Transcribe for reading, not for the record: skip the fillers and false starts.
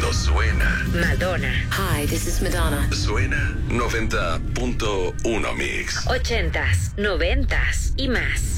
cuando suena. Madonna. Hi, this is Madonna. Suena 90.1 Mix. 80s, 90s y más.